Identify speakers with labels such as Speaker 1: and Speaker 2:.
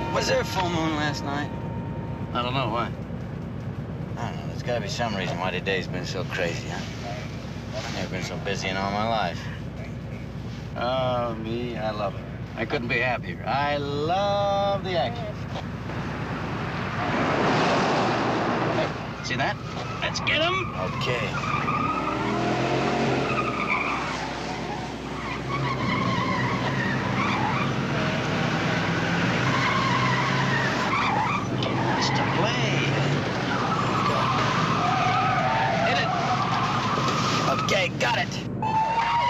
Speaker 1: Was there a full moon last night?
Speaker 2: I don't know, why?
Speaker 1: I don't know. There's got to be some reason why today's been so crazy, huh? I've never been so busy in all my life.
Speaker 2: Oh, me, I love it. I couldn't be happier. I love the action. Hey, see that? Let's get him.
Speaker 1: Okay.